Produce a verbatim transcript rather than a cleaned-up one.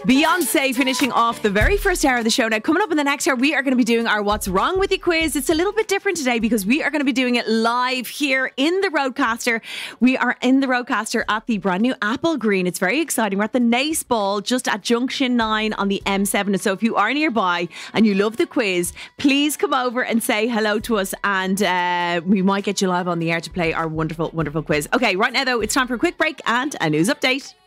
Beyonce finishing off the very first hour of the show. Now, coming up in the next hour, we are going to be doing our What's Wrong With You quiz. It's a little bit different today because we are going to be doing it live here in the Roadcaster. We are in the Roadcaster at the brand new Apple Green. It's very exciting. We're at the Nace Ball just at Junction nine on the M seven. And so if you are nearby and you love the quiz, please come over and say hello to us and uh, we might get you live on the air to play our wonderful, wonderful quiz. Okay, right now though, it's time for a quick break and a news update.